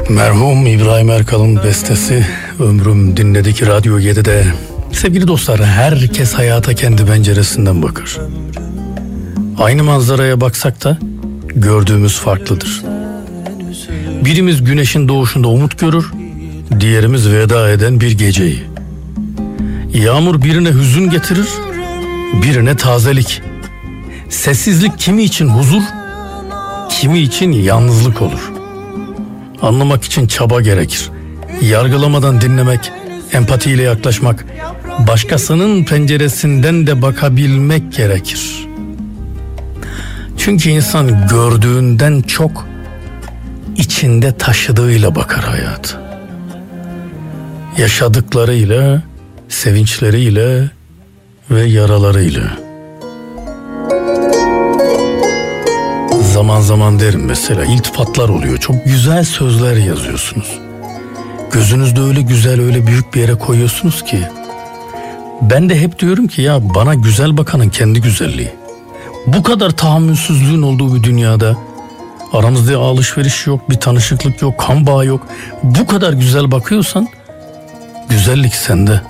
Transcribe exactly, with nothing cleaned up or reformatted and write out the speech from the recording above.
Merhum İbrahim Erkal'ın bestesi Ömrüm dinledik Radyo yedide. Sevgili dostlar, herkes hayata kendi penceresinden bakar. Aynı manzaraya baksak da gördüğümüz farklıdır. Birimiz güneşin doğuşunda umut görür, diğerimiz veda eden bir geceyi. Yağmur birine hüzün getirir, birine tazelik. Sessizlik kimi için huzur, kimi için yalnızlık olur. Anlamak için çaba gerekir. Yargılamadan dinlemek, empatiyle yaklaşmak, başkasının penceresinden de bakabilmek gerekir. Çünkü insan gördüğünden çok içinde taşıdığıyla bakar hayat. Yaşadıklarıyla, sevinçleriyle ve yaralarıyla. Zaman zaman derim mesela, iltifatlar oluyor. Çok güzel sözler yazıyorsunuz. Gözünüzde öyle güzel, öyle büyük bir yere koyuyorsunuz ki. Ben de hep diyorum ki ya bana güzel bakanın kendi güzelliği. Bu kadar tahammülsüzlüğün olduğu bir dünyada, aramızda alışveriş yok, bir tanışıklık yok, kan bağı yok. Bu kadar güzel bakıyorsan güzellik sende.